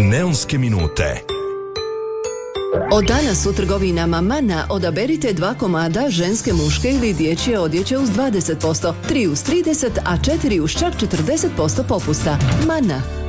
Neonske minute. Od danas u trgovinama Mana odaberite 2 komada ženske, muške ili dječje odjeće uz 20%, 3 uz 30%, a 4 uz čak 40% popusta. Mana.